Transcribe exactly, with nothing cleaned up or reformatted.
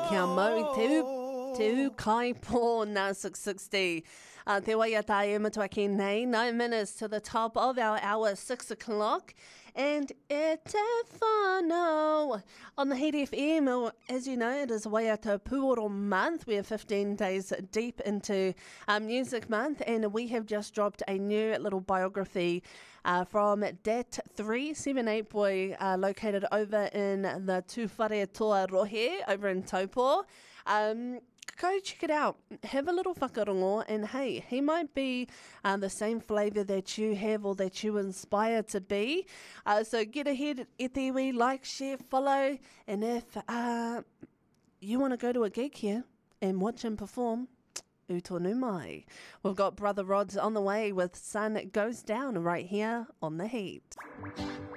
kia mau te u, te u kai pō na six sixty. Uh, te waia tae e matua ki nei, nine minutes to the top of our hour, six o'clock. And e te whānau. On the Heat F M, as you know, it is Waiata Puoro month. We are fifteen days deep into our music month, and we have just dropped a new little biography uh, from Dat three seventy-eight Boy, uh, located over in the Tūwhare Toa Rohe, over in Taupo. Um, Go check it out. Have a little whakarongo, and hey, he might be uh, the same flavour that you have or that you inspire to be. Uh, so get ahead, e te iwi, like, share, follow, and if uh, you want to go to a gig here and watch him perform, utonu mai. We've got Brother Rod's on the way with Sun Goes Down right here on The Heat.